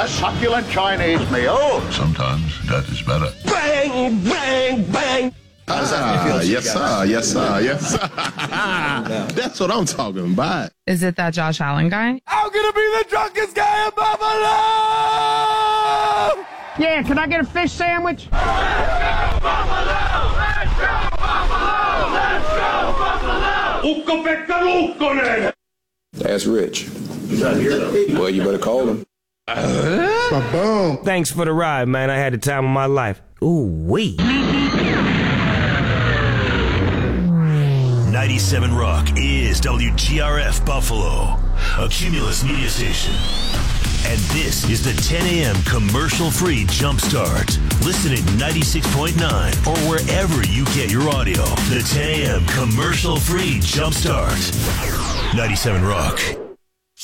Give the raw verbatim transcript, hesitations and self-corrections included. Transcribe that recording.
a succulent Chinese meal. Sometimes that is better. Bang, bang, bang. How does that make you feel? Yes, sir. Yes, sir. Yes, sir. That's what I'm talking about. Is it that Josh Allen guy? I'm gonna be the drunkest guy in Buffalo! Yeah, can I get a fish sandwich? Let's go, Buffalo! Let's go, Buffalo! Let's go, Buffalo! Ukko-Pekka Luukkonen! That's Rich. He's not here, though. Well, you better call him. Uh, boom. Thanks for the ride, man. I had the time of my life. Ooh, wee. ninety-seven Rock is W G R F Buffalo, a Cumulus media station. And this is the ten a.m. commercial-free Jumpstart. Listen at ninety-six point nine or wherever you get your audio. The ten a.m. commercial-free Jumpstart. ninety-seven Rock.